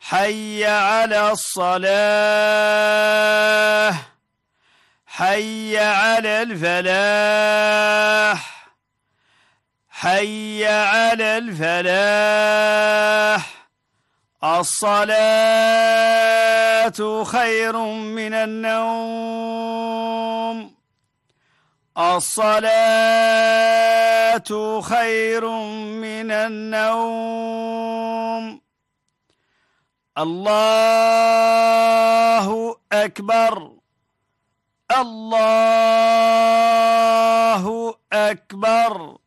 حي على الصلاة. حي على الفلاح. حي على الفلاح. الصلاة خير من النوم. الصلاة خير من النوم. الله أكبر. الله أكبر.